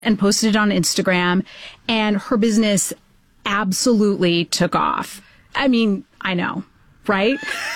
and posted it on Instagram, and her business absolutely took off. I mean, I know, right?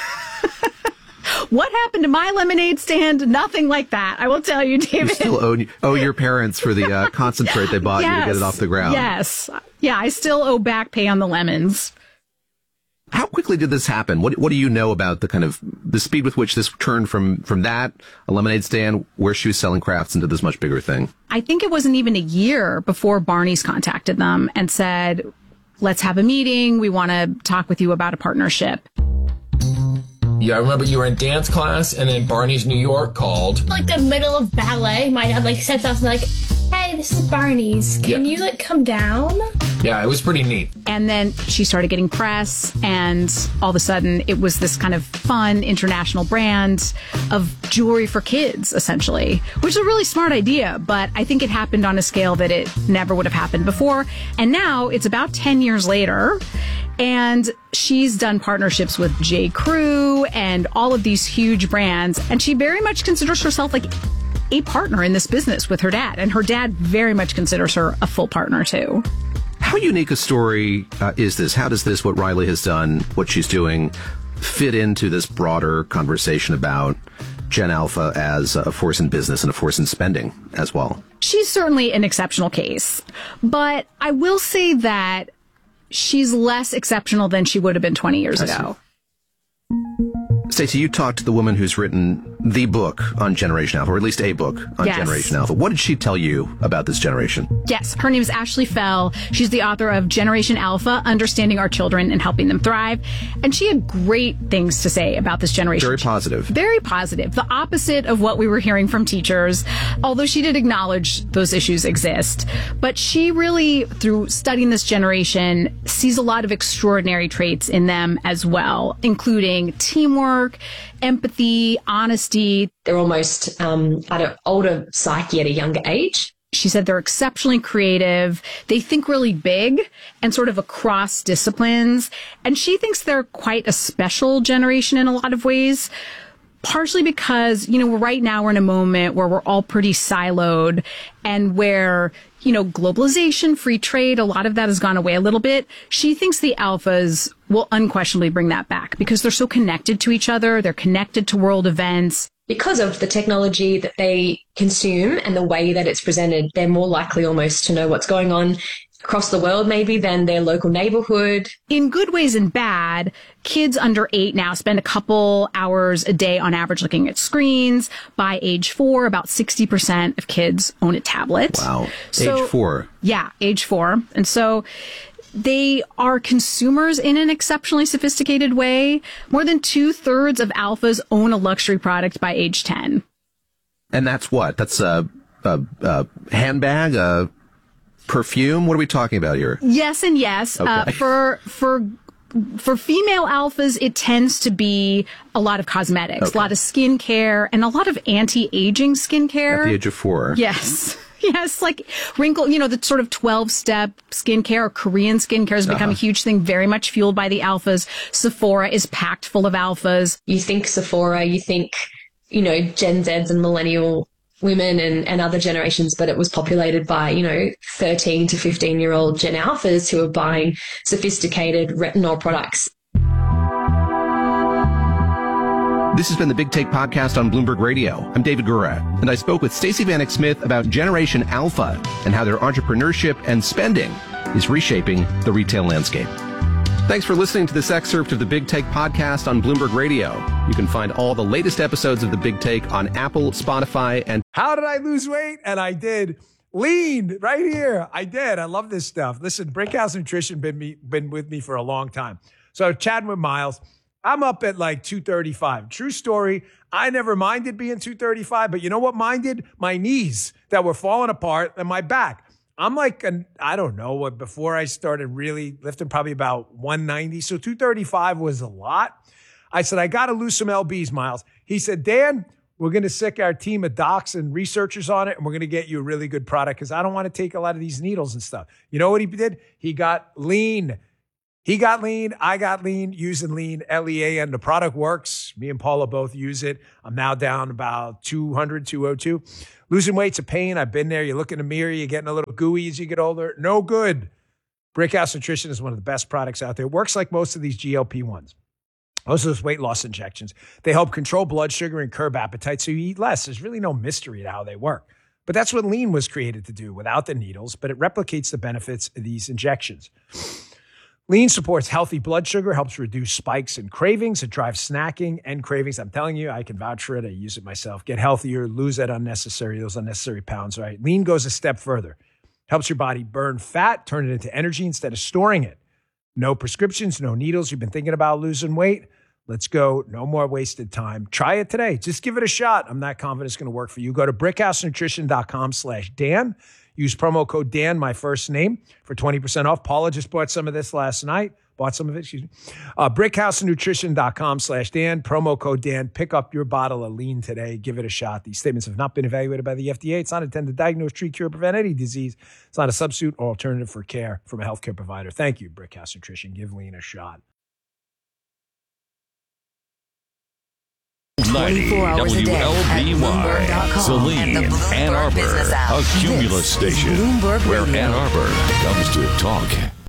What happened to my lemonade stand? Nothing like that. I will tell you, David. You still owe your parents for the concentrate they bought you to get it off the ground. Yes. Yeah, I still owe back pay on the lemons. How quickly did this happen? What do you know about the speed with which this turned from that, a lemonade stand where she was selling crafts, into this much bigger thing? I think it wasn't even a year before Barney's contacted them and said, let's have a meeting. We want to talk with you about a partnership. Yeah, I remember you were in dance class, and then Barney's New York called. Like the middle of ballet, my dad said something like, hey, this is Barney's. Can you come down? Yeah, it was pretty neat. And then she started getting press, and all of a sudden it was this kind of fun international brand of jewelry for kids, essentially, which is a really smart idea, but I think it happened on a scale that it never would have happened before. And now it's about 10 years later, and she's done partnerships with J. Crew and all of these huge brands. And she very much considers herself like a partner in this business with her dad. And her dad very much considers her a full partner, too. How unique a story is this? How does this, what Riley has done, what she's doing, fit into this broader conversation about Gen Alpha as a force in business and a force in spending as well? She's certainly an exceptional case. But I will say that she's less exceptional than she would have been 20 years ago. Stacey, you talked to the woman who's written the book on Generation Alpha, or at least a book on Generation Alpha. What did she tell you about this generation? Yes, her name is Ashley Fell. She's the author of Generation Alpha, Understanding Our Children and Helping Them Thrive. And she had great things to say about this generation. Very positive. Very positive. The opposite of what we were hearing from teachers, although she did acknowledge those issues exist. But she really, through studying this generation, sees a lot of extraordinary traits in them as well, including teamwork, empathy, honesty. They're almost at an older psyche at a younger age. She said they're exceptionally creative. They think really big and sort of across disciplines. And she thinks they're quite a special generation in a lot of ways, partially because, right now we're in a moment where we're all pretty siloed and where, globalization, free trade, a lot of that has gone away a little bit. She thinks the alphas will unquestionably bring that back because they're so connected to each other. They're connected to world events. Because of the technology that they consume and the way that it's presented, they're more likely almost to know what's going on across the world maybe than their local neighborhood. In good ways and bad, kids under 8 now spend a couple hours a day on average looking at screens. By age 4, about 60% of kids own a tablet. Wow. Age 4. Yeah, age 4. And so they are consumers in an exceptionally sophisticated way. More than 2/3 of alphas own a luxury product by age 10. And that's what? That's a handbag, a perfume? What are we talking about here? Yes and yes. Okay. For female alphas, it tends to be a lot of cosmetics, a lot of skincare, and a lot of anti-aging skincare. At the age of 4. Yes. Yes, like wrinkle, the sort of 12-step skincare or Korean skincare has become a huge thing, very much fueled by the alphas. Sephora is packed full of alphas. You think Sephora, you think, Gen Zs and millennial women and other generations, but it was populated by, 13 to 15-year-old Gen Alphas who are buying sophisticated retinol products. This has been the Big Take Podcast on Bloomberg Radio. I'm David Gura, and I spoke with Stacey Vanek Smith about Generation Alpha and how their entrepreneurship and spending is reshaping the retail landscape. Thanks for listening to this excerpt of the Big Take Podcast on Bloomberg Radio. You can find all the latest episodes of the Big Take on Apple, Spotify, and... How did I lose weight? And I did. Lean right here. I did. I love this stuff. Listen, Brickhouse Nutrition been with me for a long time. So chatting with Miles, I'm up at 235. True story. I never minded being 235, but you know what minded? My knees that were falling apart and my back. I'm I don't know what, before I started really lifting, probably about 190. So 235 was a lot. I said, I got to lose some LBs, Miles. He said, Dan, we're going to sick our team of docs and researchers on it, and we're going to get you a really good product because I don't want to take a lot of these needles and stuff. You know what he did? He got lean. He got lean. I got lean, using lean, LEAN. The product works. Me and Paula both use it. I'm now down about 200, 202. Losing weight's a pain. I've been there. You look in the mirror, you're getting a little gooey as you get older. No good. Brickhouse Nutrition is one of the best products out there. It works like most of these GLP-1s. Most of those weight loss injections. They help control blood sugar and curb appetite so you eat less. There's really no mystery to how they work. But that's what Lean was created to do without the needles, but it replicates the benefits of these injections. Lean supports healthy blood sugar, helps reduce spikes and cravings. It drives snacking and cravings. I'm telling you, I can vouch for it. I use it myself. Get healthier, lose those unnecessary pounds, right? Lean goes a step further. Helps your body burn fat, turn it into energy instead of storing it. No prescriptions, no needles. You've been thinking about losing weight? Let's go. No more wasted time. Try it today. Just give it a shot. I'm not confident it's going to work for you. Go to brickhousenutrition.com/Dan. Use promo code Dan, my first name, for 20% off. Paula just bought some of this last night. Brickhousenutrition.com/Dan. Promo code Dan. Pick up your bottle of Lean today. Give it a shot. These statements have not been evaluated by the FDA. It's not intended to diagnose, treat, cure, prevent any disease. It's not a substitute or alternative for care from a healthcare provider. Thank you, Brickhouse Nutrition. Give Lean a shot. 24 hours a day WLBY, Saline, Ann Arbor, a Cumulus station where Ann Arbor comes to talk.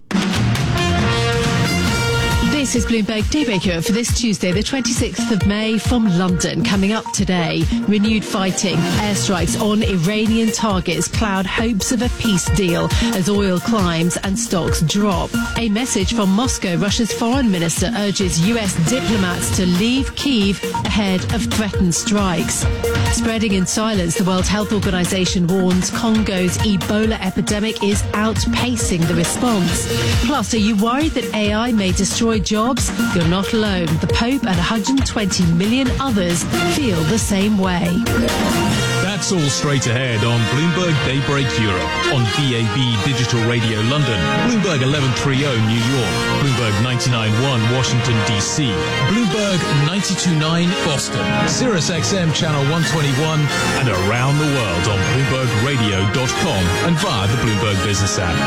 This is Bloomberg Daybreak Europe for this Tuesday, the 26th of May from London. Coming up today, renewed fighting, airstrikes on Iranian targets cloud hopes of a peace deal as oil climbs and stocks drop. A message from Moscow. Russia's foreign minister urges US diplomats to leave Kyiv ahead of threatened strikes. Spreading in silence, the World Health Organization warns Congo's Ebola epidemic is outpacing the response. Plus, are you worried that AI may destroy jobs? You're not alone. The Pope and 120 million others feel the same way. That's all straight ahead on Bloomberg Daybreak Europe, on DAB Digital Radio London, Bloomberg 1130 New York, Bloomberg 99.1 Washington DC, Bloomberg 92.9 Boston, Sirius XM Channel 121, and around the world on BloombergRadio.com and via the Bloomberg Business app.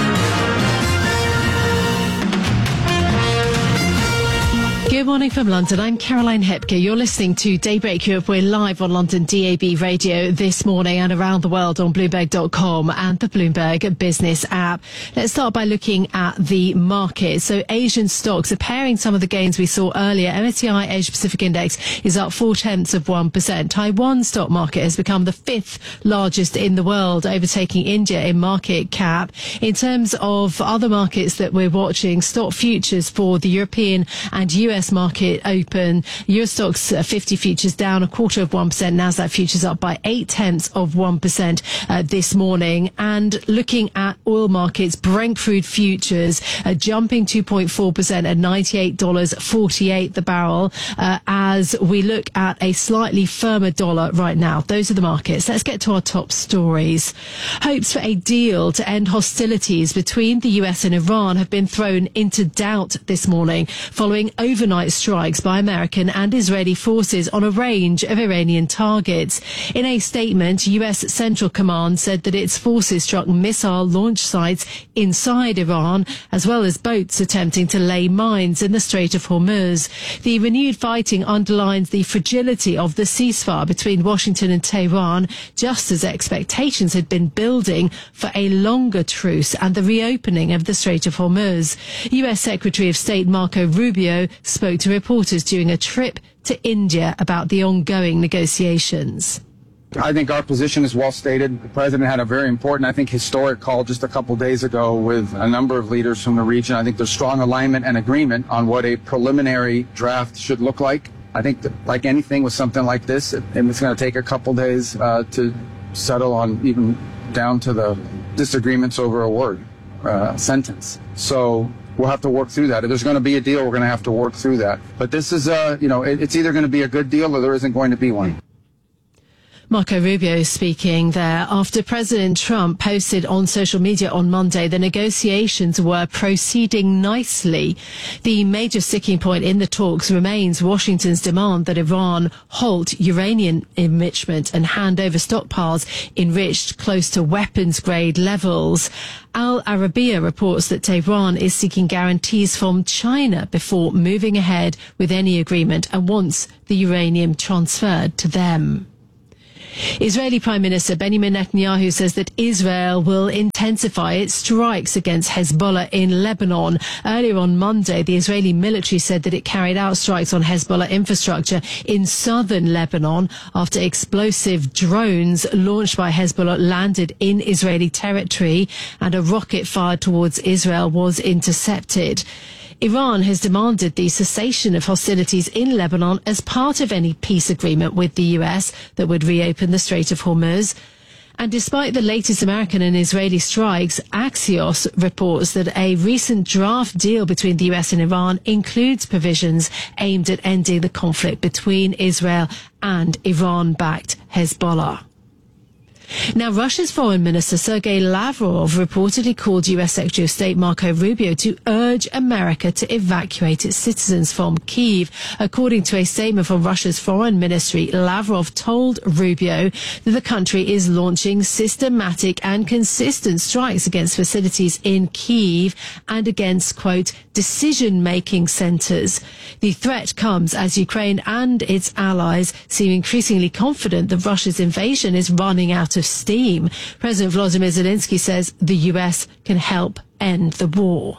Good morning from London. I'm Caroline Hepker. You're listening to Daybreak Europe. We're live on London DAB radio this morning and around the world on Bloomberg.com and the Bloomberg Business app. Let's start by looking at the market. So Asian stocks are pairing some of the gains we saw earlier. MSCI Asia Pacific Index is up 0.4%. Taiwan stock market has become the fifth largest in the world, overtaking India in market cap. In terms of other markets that we're watching, stock futures for the European and US market open. Euro Stoxx 50 futures down 0.25%. Nasdaq futures up by 0.8% this morning. And looking at oil markets, Brent crude futures jumping 2.4% at $98.48 the barrel. As we look at a slightly firmer dollar right now. Those are the markets. Let's get to our top stories. Hopes for a deal to end hostilities between the US and Iran have been thrown into doubt this morning following overnight strikes by American and Israeli forces on a range of Iranian targets. In a statement, US Central Command said that its forces struck missile launch sites inside Iran, as well as boats attempting to lay mines in the Strait of Hormuz. The renewed fighting underlines the fragility of the ceasefire between Washington and Tehran, just as expectations had been building for a longer truce and the reopening of the Strait of Hormuz. US Secretary of State Marco Rubio spoke to reporters during a trip to India about the ongoing negotiations. I think our position is well stated. The president had a very important, I think, historic call just a couple days ago with a number of leaders from the region. I think there's strong alignment and agreement on what a preliminary draft should look like. I think that, like anything with something like this, it's going to take a couple days to settle on, even down to the disagreements over a word, sentence. So we'll have to work through that. If there's going to be a deal, we're going to have to work through that. But this is, it's either going to be a good deal or there isn't going to be one. Marco Rubio speaking there after President Trump posted on social media on Monday the negotiations were proceeding nicely. The major sticking point in the talks remains Washington's demand that Iran halt uranium enrichment and hand over stockpiles enriched close to weapons-grade levels. Al Arabiya reports that Tehran is seeking guarantees from China before moving ahead with any agreement and wants the uranium transferred to them. Israeli Prime Minister Benjamin Netanyahu says that Israel will intensify its strikes against Hezbollah in Lebanon. Earlier on Monday, the Israeli military said that it carried out strikes on Hezbollah infrastructure in southern Lebanon after explosive drones launched by Hezbollah landed in Israeli territory and a rocket fired towards Israel was intercepted. Iran has demanded the cessation of hostilities in Lebanon as part of any peace agreement with the US that would reopen the Strait of Hormuz. And despite the latest American and Israeli strikes, Axios reports that a recent draft deal between the US and Iran includes provisions aimed at ending the conflict between Israel and Iran-backed Hezbollah. Now, Russia's Foreign Minister Sergei Lavrov reportedly called US Secretary of State Marco Rubio to urge America to evacuate its citizens from Kyiv. According to a statement from Russia's Foreign Ministry, Lavrov told Rubio that the country is launching systematic and consistent strikes against facilities in Kyiv and against, quote, decision-making centres. The threat comes as Ukraine and its allies seem increasingly confident that Russia's invasion is running out of steam. President Volodymyr Zelensky says the US can help end the war.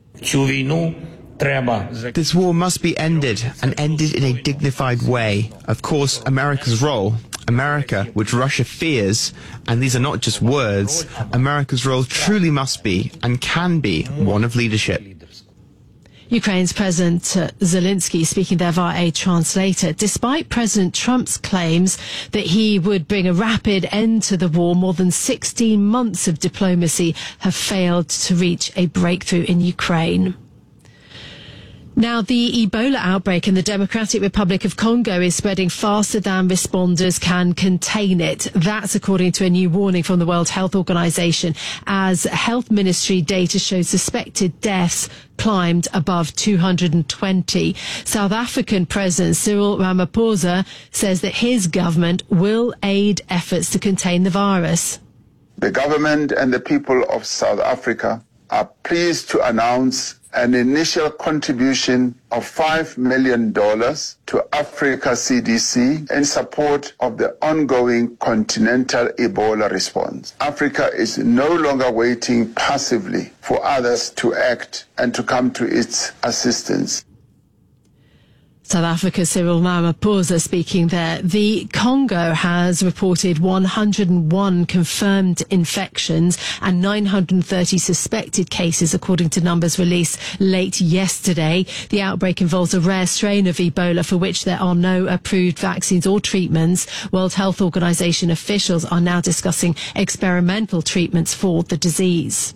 This war must be ended, and ended in a dignified way. Of course, America's role, America, which Russia fears, and these are not just words, America's role truly must be and can be one of leadership. Ukraine's President Zelensky speaking there via a translator. Despite President Trump's claims that he would bring a rapid end to the war, more than 16 months of diplomacy have failed to reach a breakthrough in Ukraine. Now, the Ebola outbreak in the Democratic Republic of Congo is spreading faster than responders can contain it. That's according to a new warning from the World Health Organization, as health ministry data shows suspected deaths climbed above 220. South African President Cyril Ramaphosa says that his government will aid efforts to contain the virus. The government and the people of South Africa are pleased to announce an initial contribution of $5 million to Africa CDC in support of the ongoing continental Ebola response. Africa is no longer waiting passively for others to act and to come to its assistance. South Africa's Cyril Ramaphosa speaking there. The Congo has reported 101 confirmed infections and 930 suspected cases, according to numbers released late yesterday. The outbreak involves a rare strain of Ebola for which there are no approved vaccines or treatments. World Health Organization officials are now discussing experimental treatments for the disease.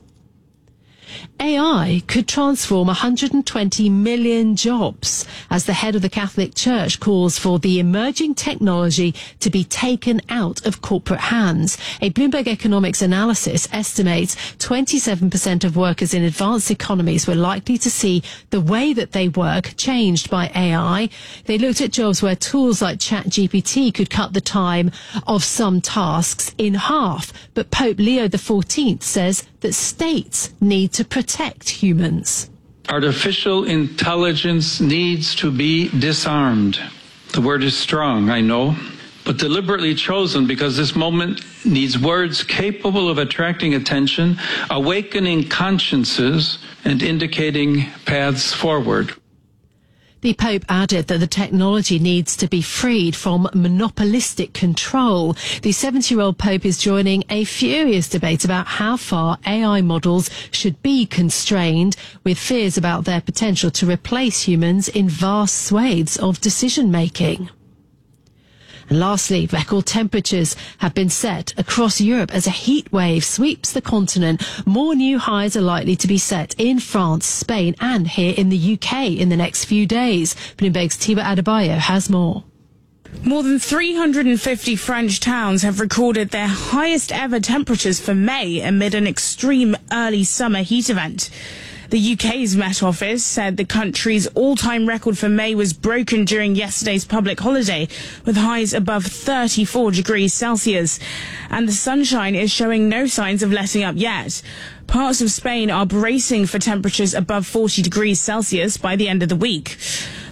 AI could transform 120 million jobs as the head of the Catholic Church calls for the emerging technology to be taken out of corporate hands. A Bloomberg Economics analysis estimates 27% of workers in advanced economies were likely to see the way that they work changed by AI. They looked at jobs where tools like ChatGPT could cut the time of some tasks in half. But Pope Leo XIV says that states need to protect humans. Artificial intelligence needs to be disarmed. The word is strong, I know, but deliberately chosen because this moment needs words capable of attracting attention, awakening consciences, and indicating paths forward. The Pope added that the technology needs to be freed from monopolistic control. The 70-year-old Pope is joining a furious debate about how far AI models should be constrained, with fears about their potential to replace humans in vast swathes of decision-making. And lastly, record temperatures have been set across Europe as a heat wave sweeps the continent. More new highs are likely to be set in France, Spain and here in the UK in the next few days. Bloomberg's Tiba Adebayo has more. More than 350 French towns have recorded their highest ever temperatures for May amid an extreme early summer heat event. The UK's Met Office said the country's all-time record for May was broken during yesterday's public holiday, with highs above 34 degrees Celsius. And the sunshine is showing no signs of letting up yet. Parts of Spain are bracing for temperatures above 40 degrees Celsius by the end of the week.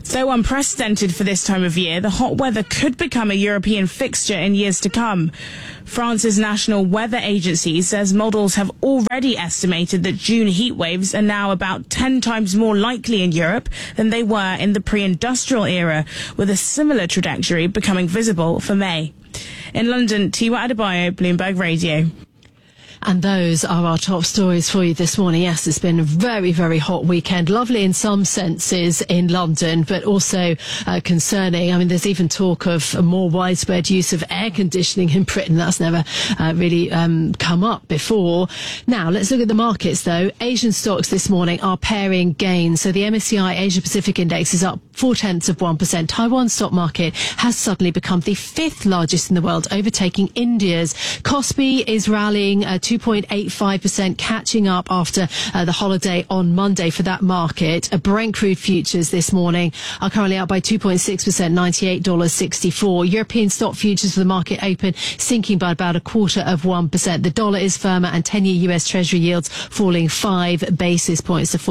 Though unprecedented for this time of year, the hot weather could become a European fixture in years to come. France's National Weather Agency says models have already estimated that June heat waves are now about 10 times more likely in Europe than they were in the pre-industrial era, with a similar trajectory becoming visible for May. In London, Tiwa Adebayo, Bloomberg Radio. And those are our top stories for you this morning. Yes, it's been a very, very hot weekend. Lovely in some senses in London, but also concerning. I mean, there's even talk of a more widespread use of air conditioning in Britain. That's never really come up before. Now, let's look at the markets, though. Asian stocks this morning are pairing gains. So the MSCI Asia Pacific Index is up 0.4%. Taiwan stock market has suddenly become the 5th largest in the world, overtaking India's. Kospi is rallying 2.85%, catching up after the holiday on Monday for that market. Brent crude futures this morning are currently up by 2.6%, $98.64. European stock futures for the market open sinking by about 0.25%. The dollar is firmer and 10-year US Treasury yields falling 5 basis points to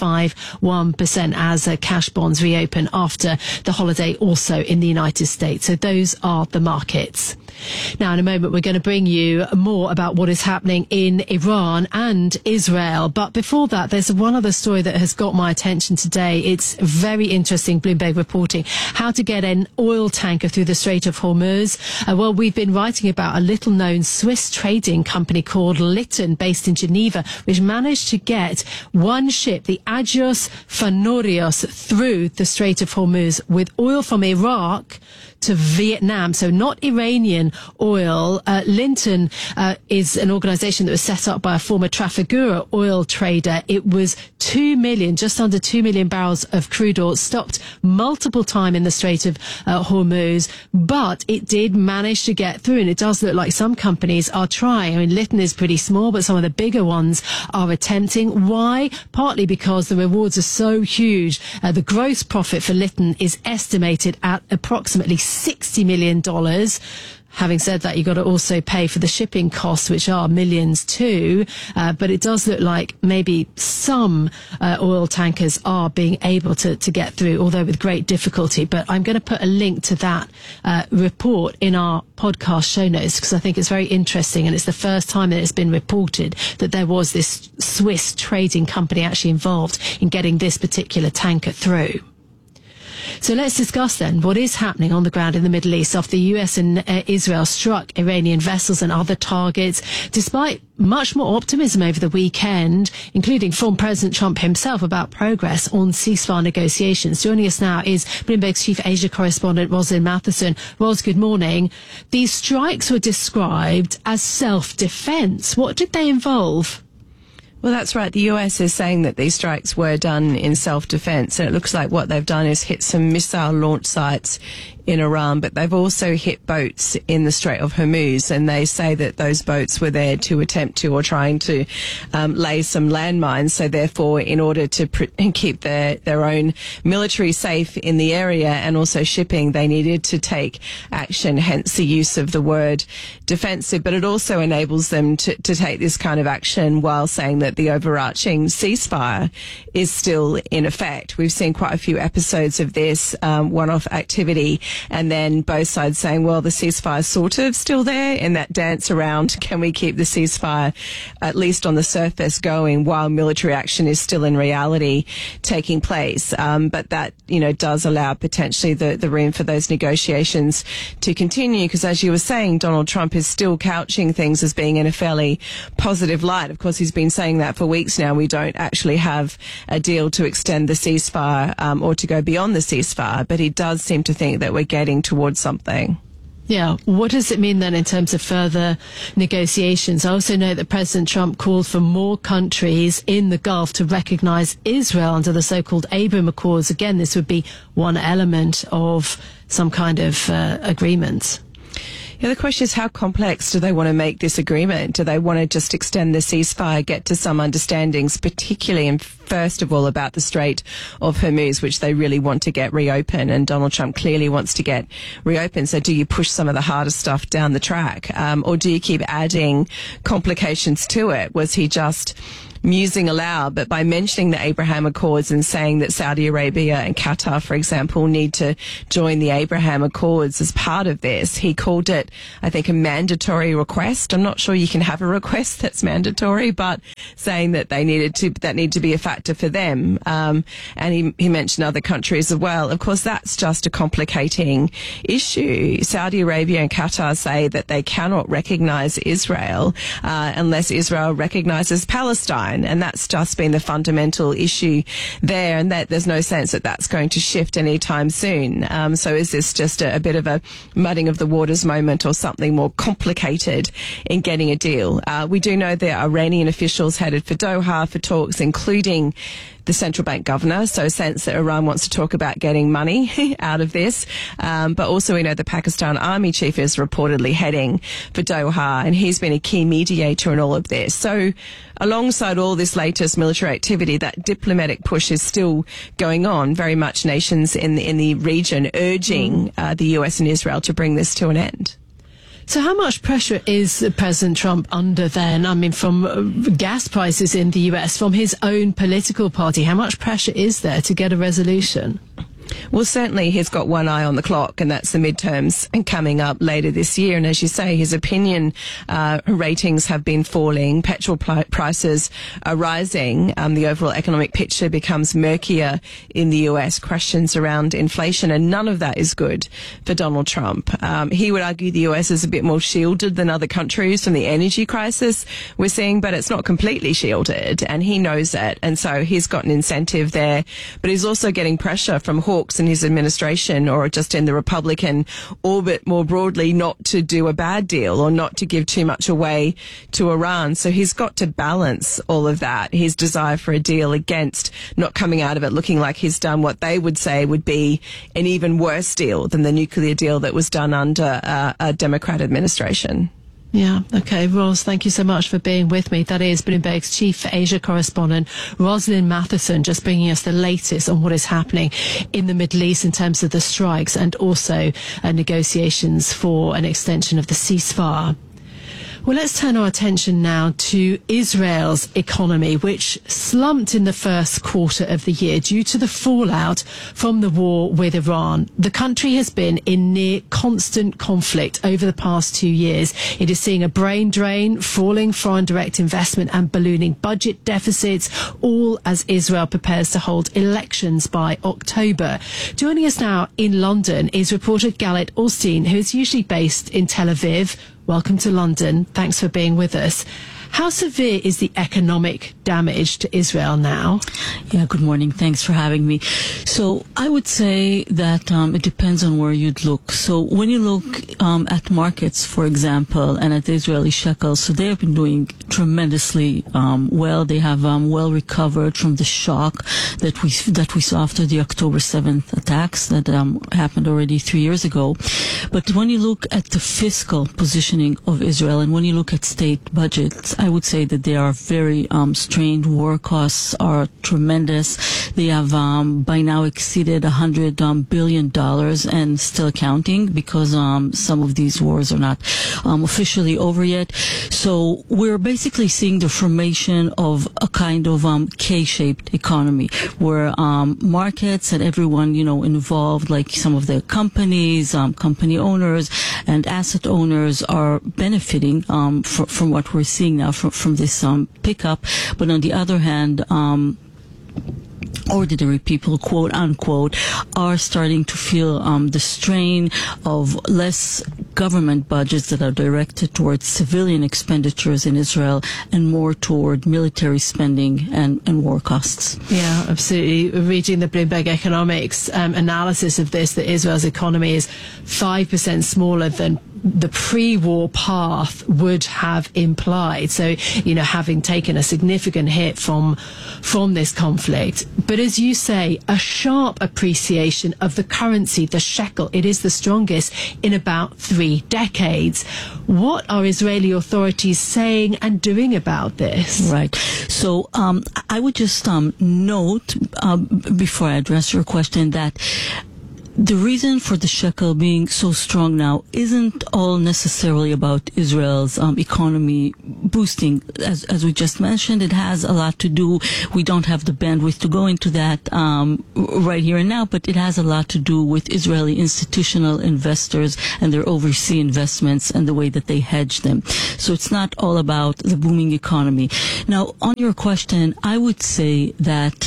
4.51% as cash bonds reopen after the holiday also in the United States. So those are the markets. Now, in a moment, we're going to bring you more about what is happening in Iran and Israel. But before that, there's one other story that has got my attention today. It's very interesting, Bloomberg reporting how to get an oil tanker through the Strait of Hormuz. Well, we've been writing about a little-known Swiss trading company called Lytton, based in Geneva, which managed to get one ship, the Agios Phanorios, through the Strait of Hormuz with oil from Iraq to Vietnam, so not Iranian oil. Lytton is an organisation that was set up by a former Trafigura oil trader. It was 2 million, just under 2 million barrels of crude oil, stopped multiple times in the Strait of Hormuz, but it did manage to get through, and it does look like some companies are trying. I mean, Lytton is pretty small, but some of the bigger ones are attempting. Why? Partly because the rewards are so huge. The gross profit for Lytton is estimated at approximately $60 million. Having said that, you've got to also pay for the shipping costs, which are millions too. But it does look like maybe some oil tankers are being able to get through, although with great difficulty. But I'm going to put a link to that report in our podcast show notes, because I think it's very interesting. And it's the first time that it's been reported that there was this Swiss trading company actually involved in getting this particular tanker through. So let's discuss then what is happening on the ground in the Middle East after the US and Israel struck Iranian vessels and other targets, despite much more optimism over the weekend, including from President Trump himself about progress on ceasefire negotiations. Joining us now is Bloomberg's chief Asia correspondent, Roslyn Matheson. Ros, good morning. These strikes were described as self-defense. What did they involve? Well, that's right. The US is saying that these strikes were done in self-defense, and it looks like what they've done is hit some missile launch sites in Iran, but they've also hit boats in the Strait of Hormuz, and they say that those boats were there to attempt to or trying to lay some landmines. So therefore, in order to keep their own military safe in the area and also shipping, they needed to take action, hence the use of the word defensive. But it also enables them to take this kind of action while saying that the overarching ceasefire is still in effect. We've seen quite a few episodes of this one-off activity, and then both sides saying, well, the ceasefire is sort of still there, in that dance around, can we keep the ceasefire at least on the surface going while military action is still in reality taking place. But that, does allow potentially the room for those negotiations to continue, because as you were saying, Donald Trump is still couching things as being in a fairly positive light. Of course, he's been saying that for weeks now. We don't actually have a deal to extend the ceasefire or to go beyond the ceasefire, but he does seem to think that we're getting towards something. Yeah. What does it mean then in terms of further negotiations? I also know that President Trump called for more countries in the Gulf to recognize Israel under the so-called Abraham Accords. Again, this would be one element of some kind of agreement. Yeah, the question is, how complex do they want to make this agreement? Do they want to just extend the ceasefire, get to some understandings, particularly and first of all about the Strait of Hormuz, which they really want to get reopened, and Donald Trump clearly wants to get reopened. So do you push some of the harder stuff down the track, or do you keep adding complications to it? Was he just musing aloud, but by mentioning the Abraham Accords and saying that Saudi Arabia and Qatar, for example, need to join the Abraham Accords as part of this, he called it, I think, a mandatory request. I'm not sure you can have a request that's mandatory, but saying that that need to be a factor for them. And he mentioned other countries as well. Of course, that's just a complicating issue. Saudi Arabia and Qatar say that they cannot recognize Israel unless Israel recognizes Palestine, and that's just been the fundamental issue there, and that there's no sense that that's going to shift anytime soon. So is this just a bit of a mudding of the waters moment, or something more complicated in getting a deal? We do know there are Iranian officials headed for Doha for talks, including the central bank governor, so a sense that Iran wants to talk about getting money out of this. But also we know the Pakistan army chief is reportedly heading for Doha, and he's been a key mediator in all of this. So alongside all this latest military activity, that diplomatic push is still going on, very much nations in the region urging the US and Israel to bring this to an end. So how much pressure is President Trump under then? I mean, from gas prices in the US, from his own political party, how much pressure is there to get a resolution? Well, certainly he's got one eye on the clock, and that's the midterms coming up later this year. And as you say, his opinion ratings have been falling. Petrol prices are rising. The overall economic picture becomes murkier in the US. Questions around inflation, and none of that is good for Donald Trump. He would argue the US is a bit more shielded than other countries from the energy crisis we're seeing, but it's not completely shielded, and he knows it. And so he's got an incentive there, but he's also getting pressure from hawks in his administration, or just in the Republican orbit more broadly, not to do a bad deal or not to give too much away to Iran. So he's got to balance all of that, his desire for a deal against not coming out of it looking like he's done what they would say would be an even worse deal than the nuclear deal that was done under a Democrat administration. Yeah, okay. Ros, thank you so much for being with me. That is Bloomberg's chief Asia correspondent, Rosalind Matheson, just bringing us the latest on what is happening in the Middle East in terms of the strikes and also negotiations for an extension of the ceasefire. Well, let's turn our attention now to Israel's economy, which slumped in the first quarter of the year due to the fallout from the war with Iran. The country has been in near constant conflict over the past 2 years. It is seeing a brain drain, falling foreign direct investment and ballooning budget deficits, all as Israel prepares to hold elections by October. Joining us now in London is reporter Galit Orstein, who is usually based in Tel Aviv. Welcome to London. Thanks for being with us. How severe is the economic damage to Israel now? Yeah, good morning. Thanks for having me. So I would say that it depends on where you'd look. So when you look at markets, for example, and at the Israeli shekel, so they have been doing tremendously well. They have well recovered from the shock that we saw after the October 7th attacks that happened already 3 years ago. But when you look at the fiscal positioning of Israel, and when you look at state budgets, I would say that they are very strained. War costs are tremendous. They have by now exceeded $100 billion and still counting, because some of these wars are not officially over yet. So we're basically seeing the formation of a kind of K-shaped economy, where markets and everyone involved, like some of the companies, company owners and asset owners, are benefiting from what we're seeing now from this pickup. But on the other hand, ordinary people, quote unquote, are starting to feel the strain of less government budgets that are directed towards civilian expenditures in Israel and more toward military spending and war costs. Yeah, absolutely. Reading the Bloomberg Economics analysis of this, that Israel's economy is 5% smaller than the pre-war path would have implied. So, having taken a significant hit from this conflict. But as you say, a sharp appreciation of the currency, the shekel. It is the strongest in about 3 decades. What are Israeli authorities saying and doing about this? Right. So I would just note, before I address your question, that the reason for the shekel being so strong now isn't all necessarily about Israel's economy boosting. As we just mentioned, it has a lot to do. We don't have the bandwidth to go into that right here and now, but it has a lot to do with Israeli institutional investors and their overseas investments and the way that they hedge them. So it's not all about the booming economy. Now, on your question, I would say that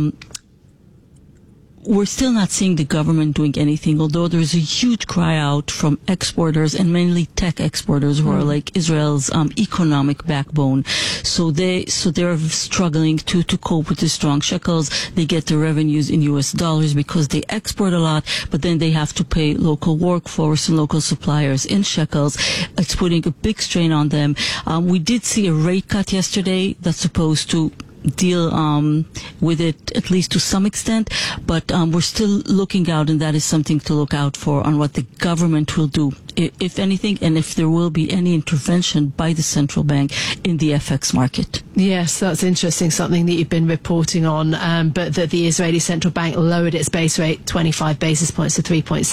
we're still not seeing the government doing anything, although there's a huge cry out from exporters and mainly tech exporters who are like Israel's economic backbone. So they're struggling to cope with the strong shekels. They get their revenues in US dollars because they export a lot, but then they have to pay local workforce and local suppliers in shekels. It's putting a big strain on them. We did see a rate cut yesterday that's supposed to deal with it at least to some extent, but we're still looking out, and that is something to look out for on what the government will do, if anything, and if there will be any intervention by the central bank in the FX market. Yes, that's interesting, something that you've been reporting on, but that the Israeli central bank lowered its base rate 25 basis points to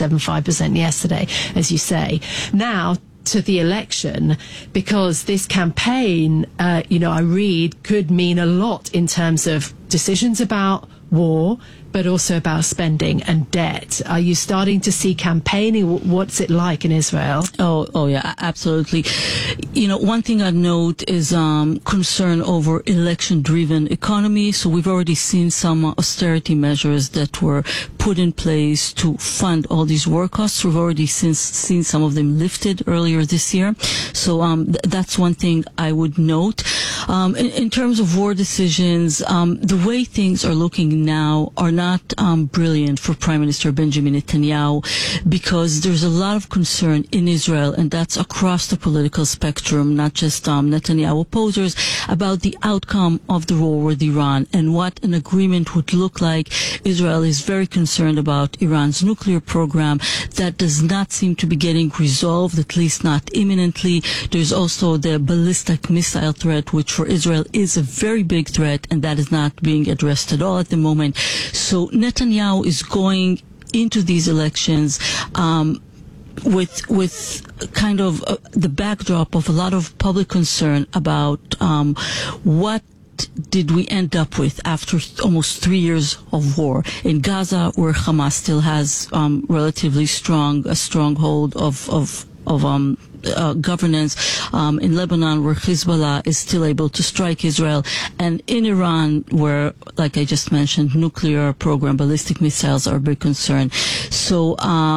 3.75% yesterday, as you say. Now, to the election, because this campaign, I read, could mean a lot in terms of decisions about war, but also about spending and debt. Are you starting to see campaigning? What's it like in Israel? Oh yeah, absolutely. One thing I'd note is concern over election-driven economy. So we've already seen some austerity measures that were put in place to fund all these war costs. We've already seen some of them lifted earlier this year. So that's one thing I would note. In terms of war decisions, the way things are looking now are not brilliant for Prime Minister Benjamin Netanyahu, because there's a lot of concern in Israel, and that's across the political spectrum, not just Netanyahu opposers, about the outcome of the war with Iran and what an agreement would look like. Israel is very concerned about Iran's nuclear program. That does not seem to be getting resolved, at least not imminently. There's also the ballistic missile threat, which for Israel is a very big threat, and that is not being addressed at all at the moment. So Netanyahu is going into these elections with kind of the backdrop of a lot of public concern about what did we end up with after almost 3 years of war in Gaza, where Hamas still has relatively a stronghold of governance, in Lebanon, where Hezbollah is still able to strike Israel, and in Iran, where, like I just mentioned, nuclear program, ballistic missiles are a big concern. So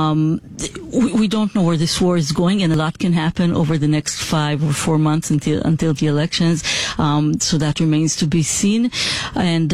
we don't know where this war is going, and a lot can happen over the next 5 or 4 months until the elections. So that remains to be seen. And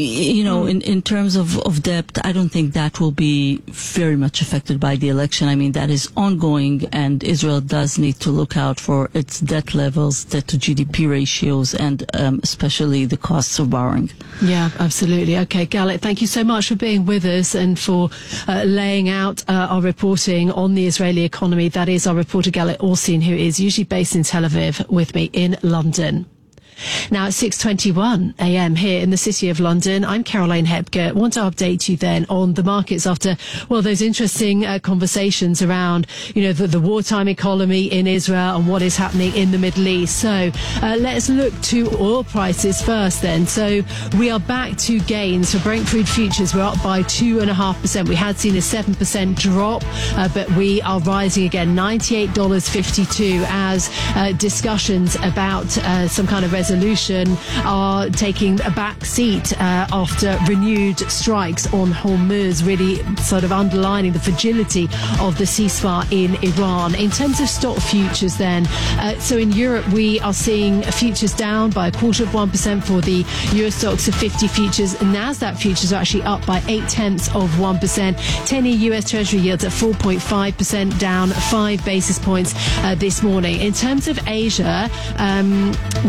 in terms of debt, I don't think that will be very much affected by the election. I mean, that is ongoing, and Israel does need to look out for its debt levels, debt to GDP ratios, and especially the costs of borrowing. Yeah, absolutely. Okay, Galit, thank you so much for being with us and for laying out our reporting on the Israeli economy. That is our reporter Galit Orsin, who is usually based in Tel Aviv, with me in London. Now at 6:21 a.m. here in the City of London, I'm Caroline Hepker. I want to update you then on the markets after, those interesting conversations around, the wartime economy in Israel and what is happening in the Middle East. So let's look to oil prices first then. So we are back to gains for Brent crude futures. We're up by 2.5%. We had seen a 7% drop, but we are rising again, $98.52, as discussions about some kind of resolution are taking a back seat after renewed strikes on Hormuz, really sort of underlining the fragility of the ceasefire in Iran. In terms of stock futures then, so in Europe we are seeing futures down by 0.25% for the Euro Stoxx 50 futures. NASDAQ futures are actually up by 0.8%. 10-year US Treasury yields at 4.5%, down 5 basis points this morning. In terms of Asia, we see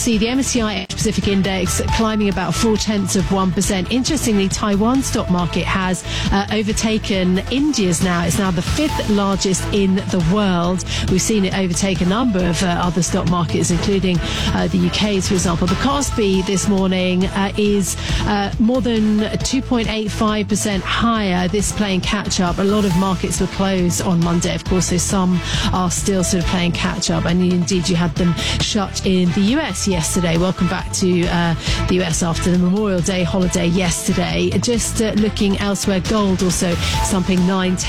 see the MSCI Pacific Index climbing about 0.4%. Interestingly, Taiwan's stock market has overtaken India's now. It's now the 5th largest in the world. We've seen it overtake a number of other stock markets, including the UK's, for example. The Kospi this morning is more than 2.85% higher, this playing catch-up. A lot of markets were closed on Monday. Of course, there's some are still sort of playing catch-up, and indeed you had them shut in the US yesterday. Welcome back to the US after the Memorial Day holiday yesterday. Just looking elsewhere, gold also slumping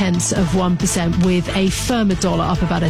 0.9% with a firmer dollar up about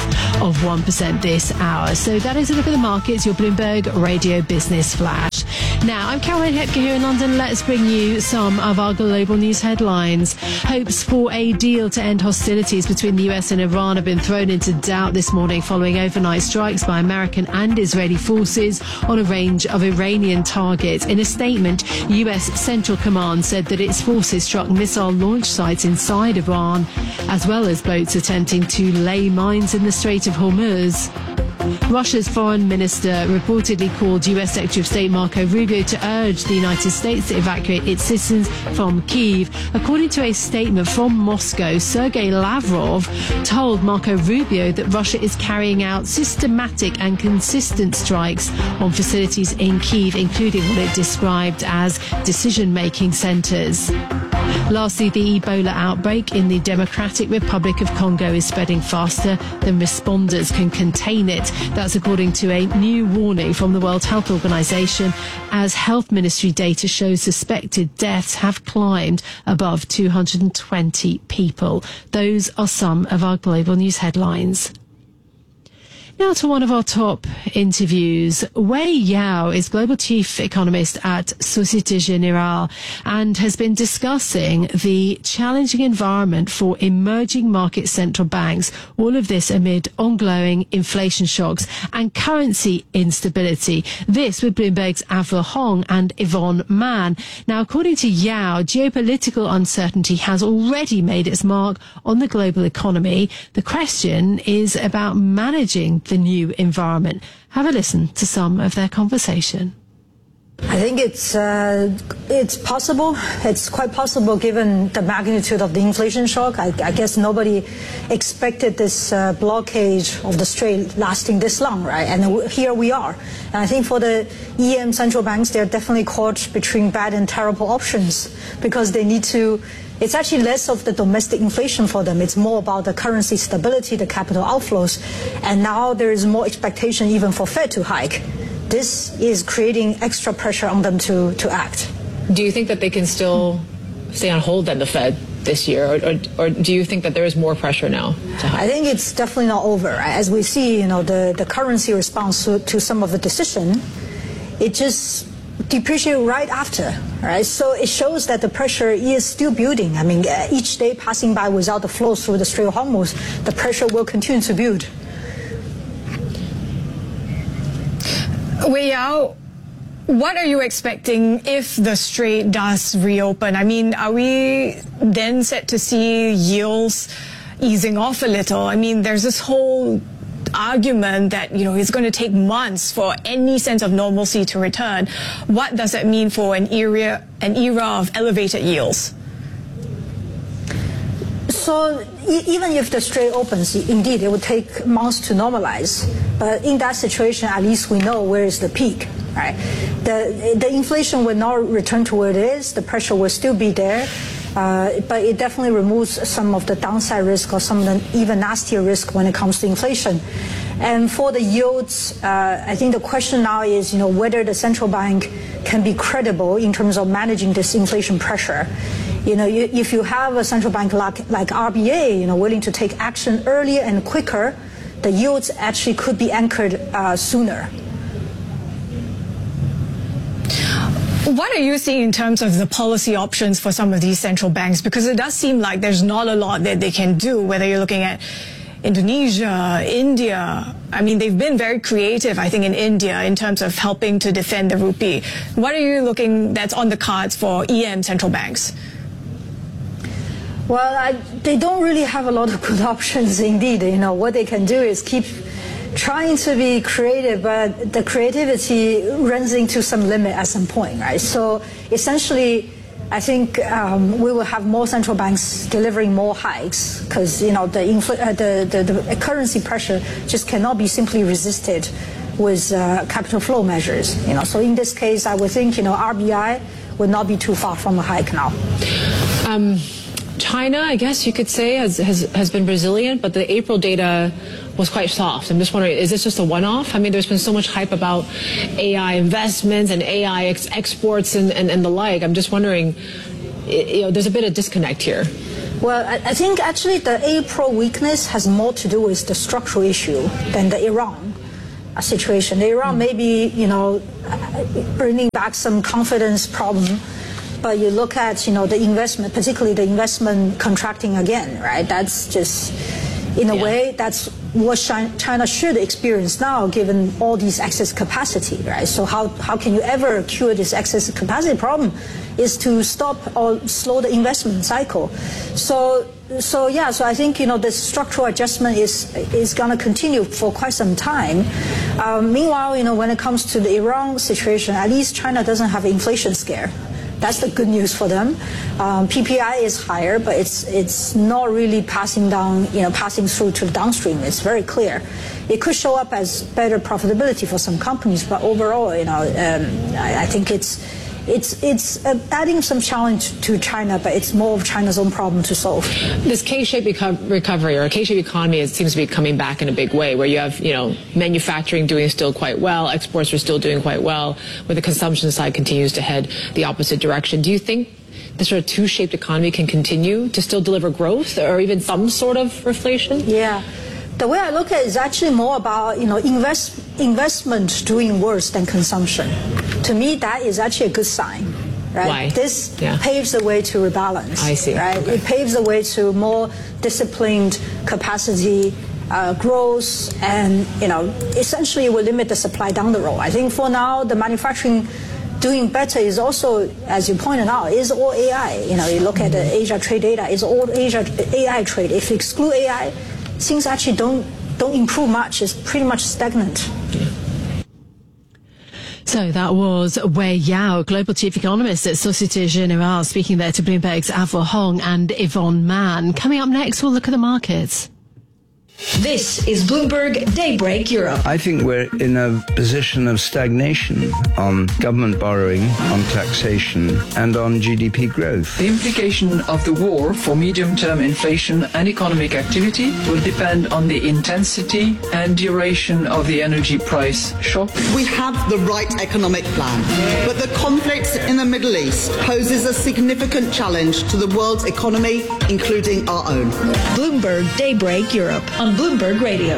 0.1% this hour. So that is a look at the markets, your Bloomberg Radio Business Flash. Now, I'm Caroline Hepker here in London. Let's bring you some of our global news headlines. Hopes for a deal to end hostilities between the US and Iran have been thrown into doubt this morning following overnight strikes by American and Israeli forces on a range of Iranian targets. In a statement, US Central Command said that its forces struck missile launch sites inside Iran, as well as boats attempting to lay mines in the Strait of Hormuz. Russia's foreign minister reportedly called US Secretary of State Marco Rubio to urge the United States to evacuate its citizens from Kyiv. According to a statement from Moscow, Sergei Lavrov told Marco Rubio that Russia is carrying out systematic and consistent strikes on facilities in Kyiv, including what it described as decision-making centers. Lastly, the Ebola outbreak in the Democratic Republic of Congo is spreading faster than responders can contain it. That's according to a new warning from the World Health Organization, as health ministry data shows suspected deaths have climbed above 220 people. Those are some of our global news headlines. Now to one of our top interviews. Wei Yao is Global Chief Economist at Societe Generale and has been discussing the challenging environment for emerging market central banks, all of this amid ongoing inflation shocks and currency instability. This with Bloomberg's Avril Hong and Yvonne Mann. Now, according to Yao, geopolitical uncertainty has already made its mark on the global economy. The question is about managing the new environment. Have a listen to some of their conversation. I think it's possible. It's quite possible given the magnitude of the inflation shock. I guess nobody expected this blockade of the strait lasting this long, right? And here we are. And I think for the EM central banks, they're definitely caught between bad and terrible options because they need to. It's actually less of the domestic inflation for them. It's more about the currency stability, the capital outflows. And now there is more expectation even for Fed to hike. This is creating extra pressure on them to act. Do you think that they can still stay on hold then, the Fed, this year? Or do you think that there is more pressure now to hike? I think it's definitely not over. As we see, the currency response to some of the decision, it just depreciate right after, right? So it shows that the pressure is still building. I mean, each day passing by without the flow through the Strait of Hormuz, the pressure will continue to build. Wei Yao, what are you expecting if the strait does reopen? I mean, are we then set to see yields easing off a little? I mean, there's this whole argument that, it's going to take months for any sense of normalcy to return. What does that mean for an era of elevated yields? So even if the strait opens, indeed, it would take months to normalize. But in that situation, at least we know where is the peak, right? The inflation will not return to where it is. The pressure will still be there. But it definitely removes some of the downside risk or some of the even nastier risk when it comes to inflation. And for the yields, I think the question now is, whether the central bank can be credible in terms of managing this inflation pressure. If you have a central bank like RBA, willing to take action earlier and quicker, the yields actually could be anchored sooner. What are you seeing in terms of the policy options for some of these central banks? Because it does seem like there's not a lot that they can do, whether you're looking at Indonesia, India. I mean, they've been very creative, I think, in India in terms of helping to defend the rupee. What are you looking that's on the cards for EM central banks? Well, they don't really have a lot of good options indeed. What they can do is keep trying to be creative, but the creativity runs into some limit at some point, right? So essentially, I think we will have more central banks delivering more hikes because the currency pressure just cannot be simply resisted with capital flow measures. So in this case, I would think RBI would not be too far from a hike now. China, I guess you could say, has been resilient, but the April data was quite soft. I'm just wondering, is this just a one-off? I mean, there's been so much hype about AI investments and AI exports and the like. I'm just wondering, there's a bit of disconnect here. Well, I think actually the April weakness has more to do with the structural issue than the Iran situation. The Iran may be, bringing back some confidence problem. But you look at, the investment, particularly the investment contracting again, right? That's just, in a way, that's what China should experience now, given all these excess capacity, right? So how can you ever cure this excess capacity problem is to stop or slow the investment cycle. So I think, the structural adjustment is going to continue for quite some time. Meanwhile, when it comes to the Iran situation, at least China doesn't have an inflation scare. That's the good news for them. PPI is higher, but it's not really passing through to the downstream. It's very clear. It could show up as better profitability for some companies, but overall, I think it's adding some challenge to China, but it's more of China's own problem to solve. This K-shaped recovery or a K-shaped economy, it seems to be coming back in a big way, where you have, manufacturing doing still quite well, exports are still doing quite well, where the consumption side continues to head the opposite direction. Do you think the sort of two-shaped economy can continue to still deliver growth or even some sort of reflation? Yeah. The way I look at it is actually more about, investment doing worse than consumption. To me, that is actually a good sign, right? Why? This paves the way to rebalance. I see. Right? Okay. It paves the way to more disciplined capacity growth, and essentially it will limit the supply down the road. I think for now, the manufacturing doing better is also, as you pointed out, is all AI. You look at the Asia trade data, it's all Asia AI trade. If you exclude AI, things actually don't improve much. It's pretty much stagnant. So that was Wei Yao, Global Chief Economist at Societe Generale, speaking there to Bloomberg's Avril Hong and Yvonne Mann. Coming up next, we'll look at the markets. This is Bloomberg Daybreak Europe. I think we're in a position of stagnation on government borrowing, on taxation, and on GDP growth. The implication of the war for medium-term inflation and economic activity will depend on the intensity and duration of the energy price shock. We have the right economic plan, but the conflict in the Middle East poses a significant challenge to the world's economy, including our own. Bloomberg Daybreak Europe on Bloomberg Radio.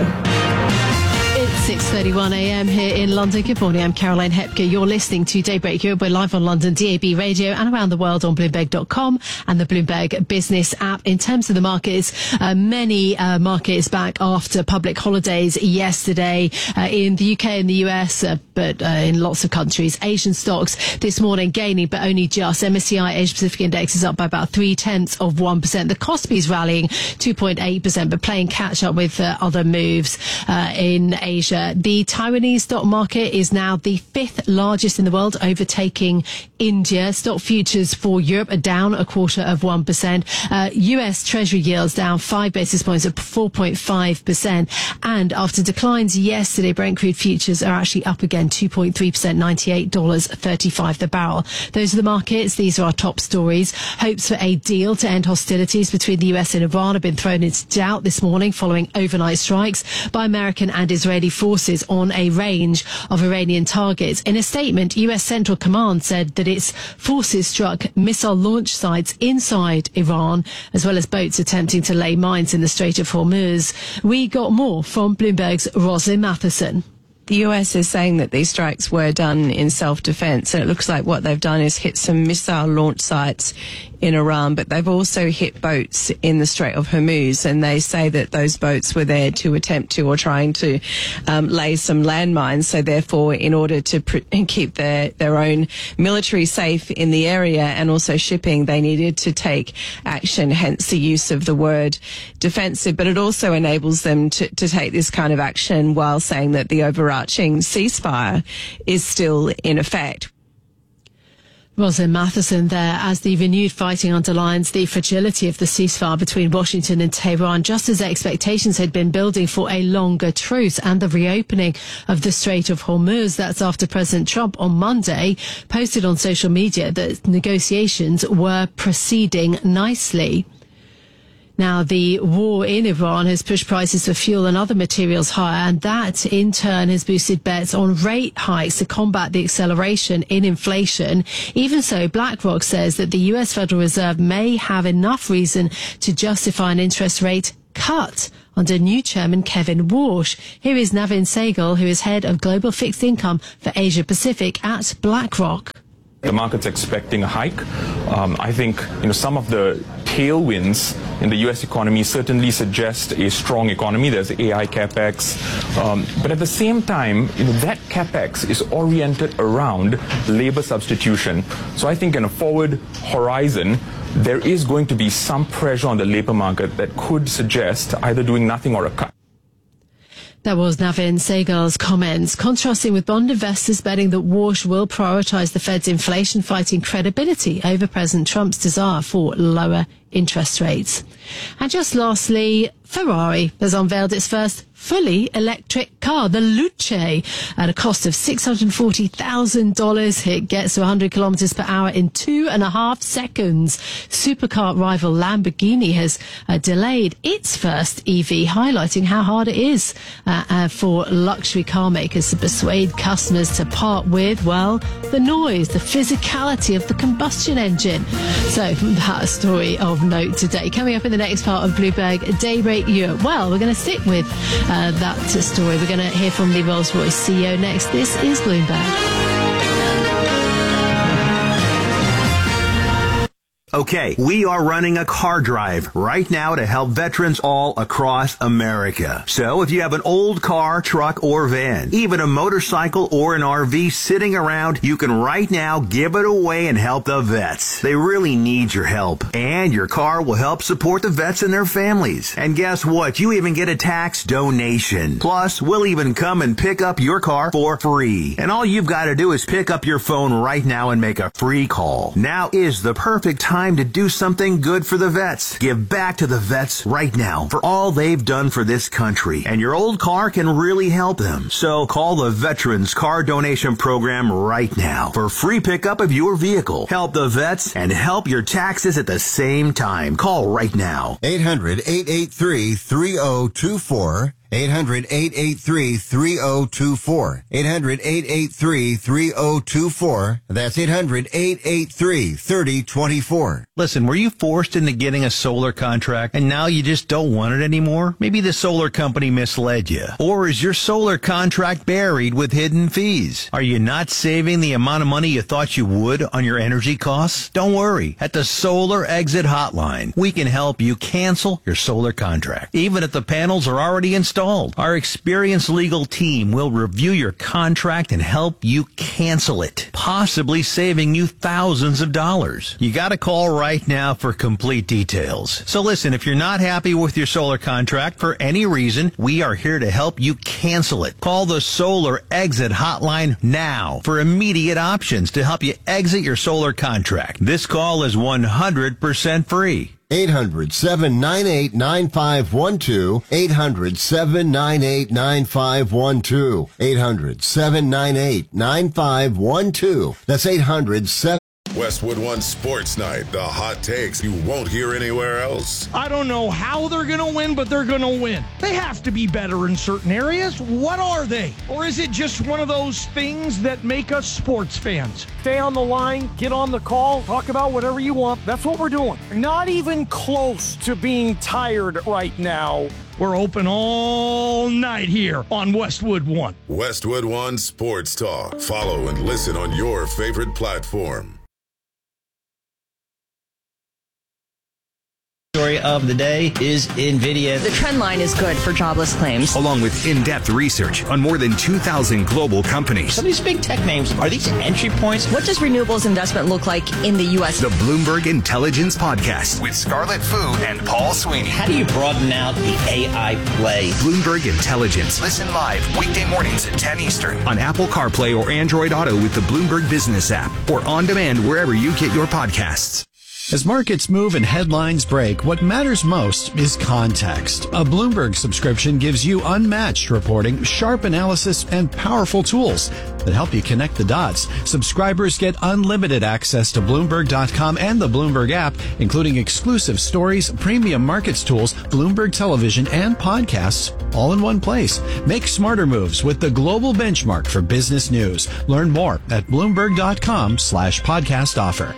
It's 6:31 a.m. here in London. Good morning, I'm Caroline Hepker. You're listening to Daybreak Europe. We're live on London DAB radio and around the world on Bloomberg.com and the Bloomberg Business app. In terms of the markets, many markets back after public holidays yesterday in the UK and the US, but in lots of countries. Asian stocks this morning gaining, but only just. MSCI Asia Pacific Index is up by about 0.3%. The Kospi is rallying 2.8%, but playing catch up with other moves in Asia. The Taiwanese stock market is now the 5th largest in the world, overtaking India. Stock futures for Europe are down 0.25%. US Treasury yields down 5 basis points at 4.5%. And after declines yesterday, Brent crude futures are actually up again 2.3%, $98.35 the barrel. Those are the markets. These are our top stories. Hopes for a deal to end hostilities between the US and Iran have been thrown into doubt this morning following overnight strikes by American and Israeli forces on a range of Iranian targets. In a statement, US Central Command said that its forces struck missile launch sites inside Iran, as well as boats attempting to lay mines in the Strait of Hormuz. We got more from Bloomberg's Rosalind Matheson. The US is saying that these strikes were done in self-defense, and it looks like what they've done is hit some missile launch sites in Iran, but they've also hit boats in the Strait of Hormuz, and they say that those boats were there to attempt to or trying to lay some landmines. So therefore, in order to keep their own military safe in the area and also shipping, they needed to take action, hence the use of the word defensive. But it also enables them to take this kind of action while saying that the overarching ceasefire is still in effect. Rosalind Matheson there, as the renewed fighting underlines the fragility of the ceasefire between Washington and Tehran, just as expectations had been building for a longer truce and the reopening of the Strait of Hormuz. That's after President Trump on Monday posted on social media that negotiations were proceeding nicely. Now, the war in Iran has pushed prices for fuel and other materials higher, and that in turn has boosted bets on rate hikes to combat the acceleration in inflation. Even so, BlackRock says that the US Federal Reserve may have enough reason to justify an interest rate cut under new chairman Kevin Warsh. Here is Navin Sehgal, who is head of global fixed income for Asia Pacific at BlackRock. The market's expecting a hike. I think some of the tailwinds in the U.S. economy certainly suggest a strong economy. There's AI capex, but at the same time, that capex is oriented around labor substitution. So I think in a forward horizon, there is going to be some pressure on the labor market that could suggest either doing nothing or a cut. That was Navin Sehgal's comments, contrasting with bond investors betting that Warsh will prioritise the Fed's inflation-fighting credibility over President Trump's desire for lower interest rates. And just lastly, Ferrari has unveiled its first fully electric car, the Luce, at a cost of $640,000. It gets to 100 kilometers per hour in 2.5 seconds. Supercar rival Lamborghini has delayed its first EV, highlighting how hard it is for luxury car makers to persuade customers to part with, well, the noise, the physicality of the combustion engine. So that story of note today. Coming up in the next part of Bloomberg Daybreak Europe. Well, we're going to stick with that story. We're going to hear from the Rolls-Royce CEO next. This is Bloomberg. Okay, we are running a car drive right now to help veterans all across America. So if you have an old car, truck, or van, even a motorcycle or an RV sitting around, you can right now give it away and help the vets. They really need your help. And your car will help support the vets and their families. And guess what? You even get a tax donation. Plus, we'll even come and pick up your car for free. And all you've got to do is pick up your phone right now and make a free call. Now is the perfect time to do something good for the vets. Give back to the vets right now for all they've done for this country. And your old car can really help them. So call the Veterans Car Donation Program right now for free pickup of your vehicle. Help the vets and help your taxes at the same time. Call right now. 800-883-3024. 800-883-3024. 800-883-3024. That's 800-883-3024. Listen, were you forced into getting a solar contract and now you just don't want it anymore? Maybe the solar company misled you. Or is your solar contract buried with hidden fees? Are you not saving the amount of money you thought you would on your energy costs? Don't worry. At the Solar Exit Hotline, we can help you cancel your solar contract, even if the panels are already installed. Our experienced legal team will review your contract and help you cancel it, possibly saving you thousands of dollars. You got to call right now for complete details. So listen, if you're not happy with your solar contract for any reason, we are here to help you cancel it. Call the Solar Exit Hotline now for immediate options to help you exit your solar contract. This call is 100% free. 800-798-9512. 800-798-9512. 800-798-9512. That's 800-7. Westwood One Sports Night, the hot takes you won't hear anywhere else. I don't know how they're going to win, but they're going to win. They have to be better in certain areas. What are they? Or is it just one of those things that make us sports fans? Stay on the line, get on the call, talk about whatever you want. That's what we're doing. Not even close to being tired right now. We're open all night here on Westwood One. Westwood One Sports Talk. Follow and listen on your favorite platform. story of the day is NVIDIA. The trend line is good for jobless claims. Along with in-depth research on more than 2,000 global companies. Some of these big tech names, are these entry points? What does renewables investment look like in the U.S.? The Bloomberg Intelligence Podcast with Scarlett Fu and Paul Sweeney. How do you broaden out the AI play? Bloomberg Intelligence. Listen live weekday mornings at 10 Eastern on Apple CarPlay or Android Auto with the Bloomberg Business app or on demand wherever you get your podcasts. As markets move and headlines break, what matters most is context. A Bloomberg subscription gives you unmatched reporting, sharp analysis, and powerful tools that help you connect the dots. Subscribers get unlimited access to Bloomberg.com and the Bloomberg app, including exclusive stories, premium markets tools, Bloomberg television, and podcasts, all in one place. Make smarter moves with the global benchmark for business news. Learn more at Bloomberg.com/podcast offer.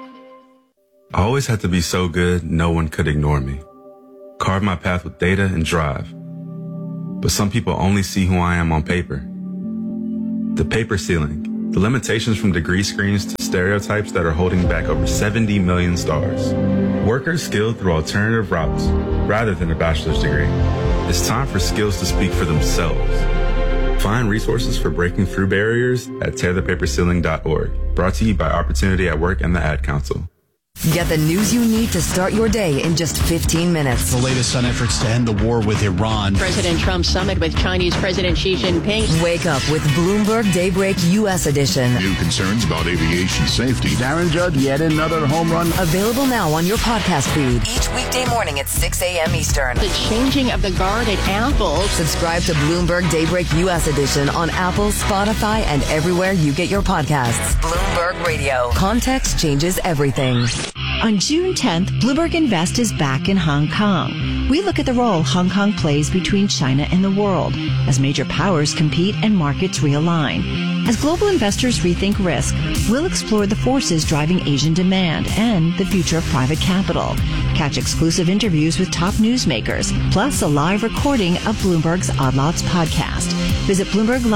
I always had to be so good, no one could ignore me. Carve my path with data and drive. But some people only see who I am on paper. The paper ceiling, the limitations from degree screens to stereotypes that are holding back over 70 million stars. Workers skilled through alternative routes rather than a bachelor's degree. It's time for skills to speak for themselves. Find resources for breaking through barriers at tearthepaperceiling.org. Brought to you by Opportunity at Work and the Ad Council. Get the news you need to start your day in just 15 minutes. The latest on efforts to end the war with Iran. President Trump's summit with Chinese President Xi Jinping. Wake up with Bloomberg Daybreak U.S. edition. New concerns about aviation safety. Darren Judd, yet another home run. Available now on your podcast feed. Each weekday morning at 6 a.m. Eastern. The changing of the guard at Apple. Subscribe to Bloomberg Daybreak U.S. edition on Apple, Spotify, and everywhere you get your podcasts. Bloomberg Radio. Context changes everything. On June 10th, Bloomberg Invest is back in Hong Kong. We look at the role Hong Kong plays between China and the world as major powers compete and markets realign. As global investors rethink risk, we'll explore the forces driving Asian demand and the future of private capital. Catch exclusive interviews with top newsmakers, plus a live recording of Bloomberg's Odd Lots podcast. Visit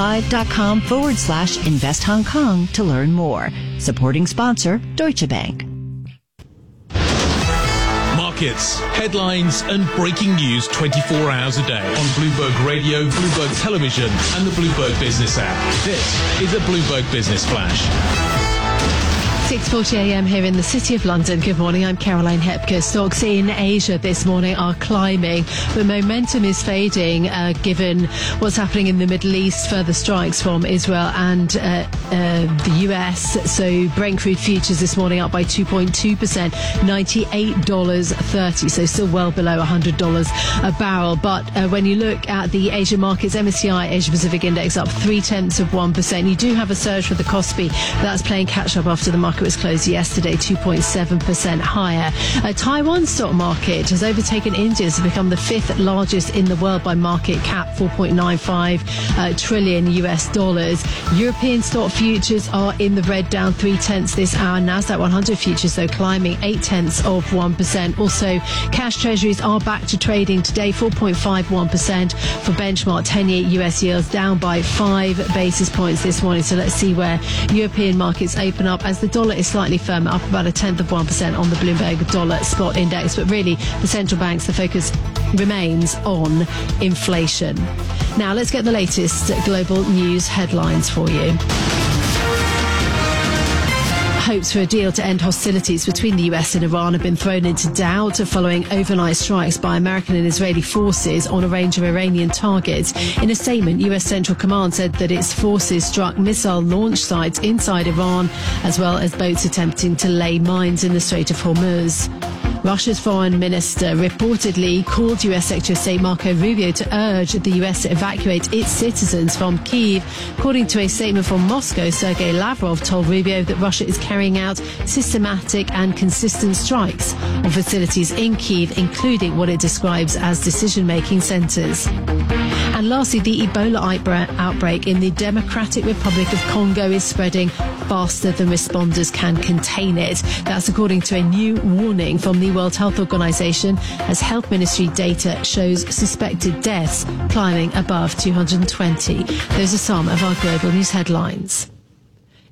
BloombergLive.com/Invest Hong Kong to learn more. Supporting sponsor, Deutsche Bank. Markets, headlines, and breaking news 24 hours a day on Bloomberg Radio, Bloomberg Television, and the Bloomberg Business app. This is a Bloomberg Business Flash. 6:40 a.m. here in the City of London. Good morning, I'm Caroline Hepker. Stocks in Asia this morning are climbing, but momentum is fading given what's happening in the Middle East, further strikes from Israel and the US. So Brent crude futures this morning up by 2.2%, $98.30, so still well below $100 a barrel. But when you look at the Asian markets, MSCI Asia Pacific Index up 0.3%. You do have a surge for the Kospi, that's playing catch up after the market was closed yesterday, 2.7% higher. Taiwan stock market has overtaken India to become the fifth largest in the world by market cap, $4.95 trillion US dollars. European stock futures are in the red, down 0.3 this hour. Nasdaq 100 futures, though, climbing 0.8%. Also, cash treasuries are back to trading today, 4.51% for benchmark 10-year US yields, down by 5 basis points this morning. So let's see where European markets open up as the dollar is slightly firmer, up about 0.1% on the Bloomberg Dollar Spot Index. But really, the central banks, the focus remains on inflation. Now, let's get the latest global news headlines for you. Hopes for a deal to end hostilities between the US and Iran have been thrown into doubt following overnight strikes by American and Israeli forces on a range of Iranian targets. In a statement, US Central Command said that its forces struck missile launch sites inside Iran, as well as boats attempting to lay mines in the Strait of Hormuz. Russia's foreign minister reportedly called US Secretary of State Marco Rubio to urge the US to evacuate its citizens from Kyiv. According to a statement from Moscow, Sergei Lavrov told Rubio that Russia is carrying out systematic and consistent strikes on facilities in Kyiv, including what it describes as decision-making centres. And lastly, the Ebola outbreak in the Democratic Republic of Congo is spreading faster than responders can contain it. That's according to a new warning from the World Health Organization, as Health Ministry data shows suspected deaths climbing above 220. Those are some of our global news headlines.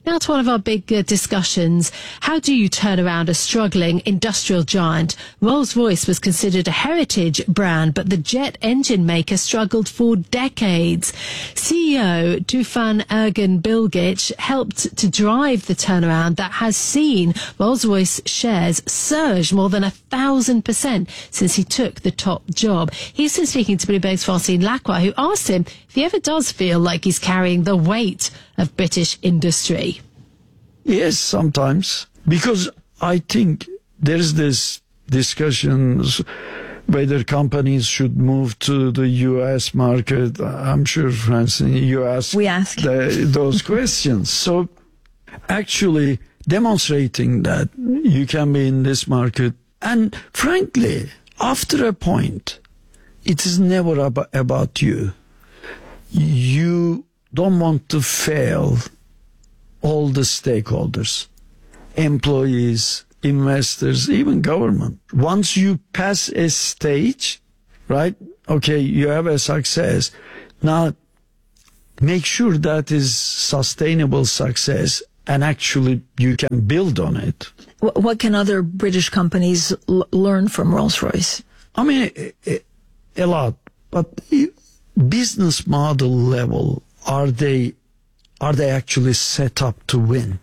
Now to one of our big discussions. How do you turn around a struggling industrial giant? Rolls-Royce was considered a heritage brand, but the jet engine maker struggled for decades. CEO Tufan Ergin Bilgic helped to drive the turnaround that has seen Rolls-Royce shares surge more than 1,000% since he took the top job. He's been speaking to Bloomberg's Francine Lacroix, who asked him if he ever does feel like he's carrying the weight of British industry. Yes, sometimes, because I think there's this discussions whether companies should move to the U.S. market. I'm sure, Francine, you asked those questions. So actually demonstrating that you can be in this market. And frankly, after a point, it is never about you. You don't want to fail all the stakeholders, employees, investors, even government. Once you pass a stage, right? Okay, you have a success. Now, make sure that is sustainable success and actually you can build on it. What can other British companies learn from Rolls-Royce? I mean, a lot. But business model level, are they actually set up to win?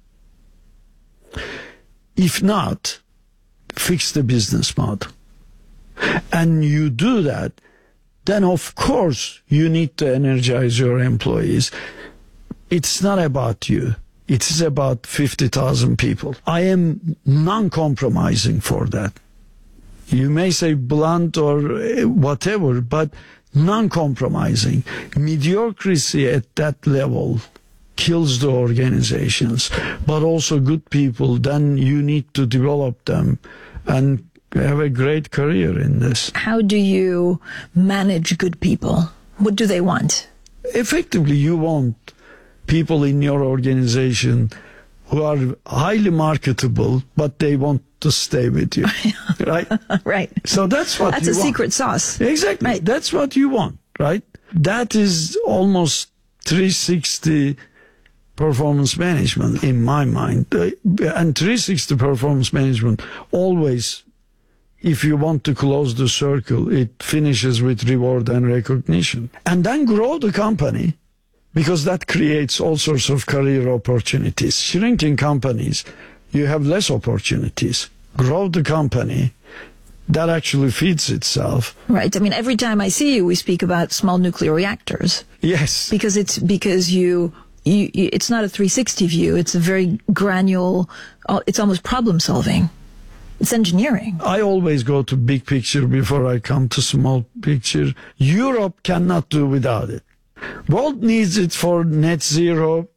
If not, fix the business model. And you do that, then of course you need to energize your employees. It's not about you. It is about 50,000 people. I am non-compromising for that. You may say blunt or whatever, but non-compromising. Mediocrity at that level kills the organizations, but also good people, then you need to develop them and have a great career in this. How do you manage good people? What do they want? Effectively, you want people in your organization who are highly marketable, but they want to stay with you, right? Right. So that's what that's you a want. Secret sauce. Exactly. Right. That's what you want, right? That is almost 360 performance management in my mind. And 360 performance management always, if you want to close the circle, it finishes with reward and recognition. And then grow the company, because that creates all sorts of career opportunities. Shrinking companies, you have less opportunities. Grow the company, that actually feeds itself. Right. I mean, every time I see you, we speak about small nuclear reactors. Yes. Because you it's not a 360 view. It's a very granular, it's almost problem solving. It's engineering. I always go to big picture before I come to small picture. Europe cannot do without it. World needs it for net zero.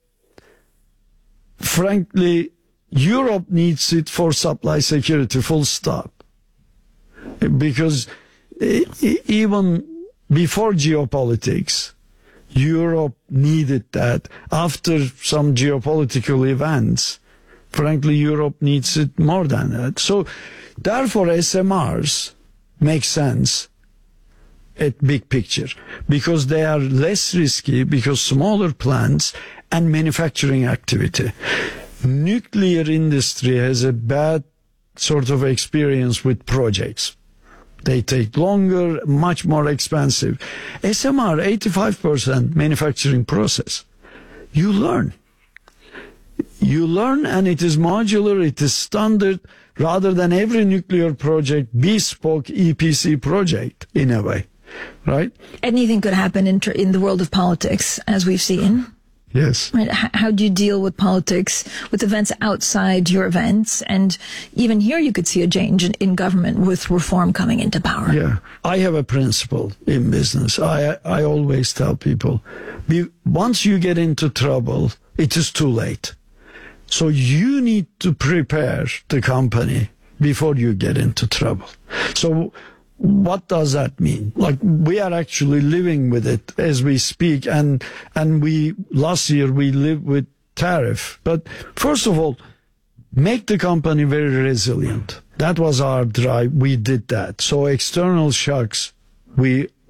Frankly, Europe needs it for supply security, full stop. Because even before geopolitics, Europe needed that. After some geopolitical events, frankly, Europe needs it more than that. So, therefore, SMRs make sense at big picture, because they are less risky, because smaller plants and manufacturing activity. Nuclear industry has a bad sort of experience with projects. They take longer, much more expensive. SMR, 85% manufacturing process. You learn. You learn, and it is modular, it is standard, rather than every nuclear project bespoke EPC project in a way, right? Anything could happen in the world of politics, as we've seen. Yes. Right. How do you deal with politics, with events outside your events? And even here you could see a change in government with reform coming into power. Yeah. I have a principle in business. I always tell people, once you get into trouble, it is too late. So you need to prepare the company before you get into trouble. So what does that mean? Like, we are actually living with it as we speak, and last year we lived with tariff. But first of all, make the company very resilient. That was our drive. We did that. So external shocks, we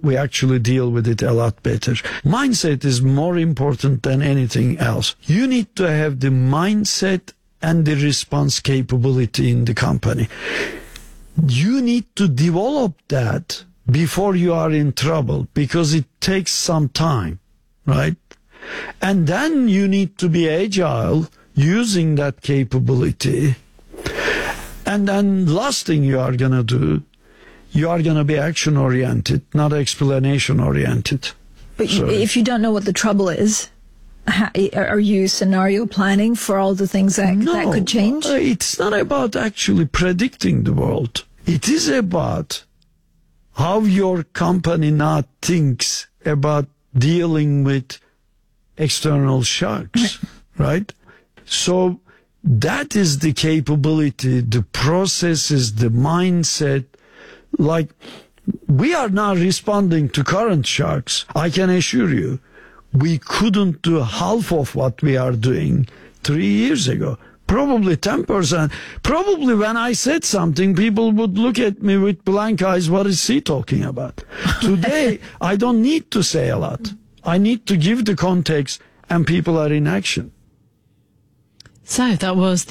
we actually deal with it a lot better. Mindset is more important than anything else. You need to have the mindset and the response capability in the company. You need to develop that before you are in trouble, because it takes some time, right? And then you need to be agile using that capability. And then last thing you are going to do, you are going to be action-oriented, not explanation-oriented. But if you don't know what the trouble is, are you scenario planning for all the things that could change? It's not about actually predicting the world. It is about how your company now thinks about dealing with external shocks, right? So that is the capability, the processes, the mindset. Like, we are now responding to current shocks. I can assure you, we couldn't do half of what we are doing 3 years ago. Probably 10%. Probably when I said something, people would look at me with blank eyes. What is he talking about? Today, I don't need to say a lot. I need to give the context, and people are in action. So that was